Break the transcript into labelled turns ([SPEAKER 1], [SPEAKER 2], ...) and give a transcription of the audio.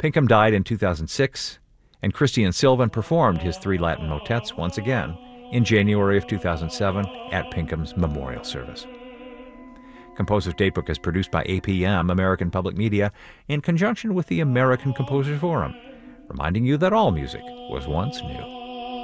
[SPEAKER 1] Pinkham died in 2006, and Christian Sylvan performed his 3 Latin motets once again in January of 2007 at Pinkham's memorial service. Composer's Datebook is produced by APM, American Public Media, in conjunction with the American Composers Forum, reminding you that all music was once new.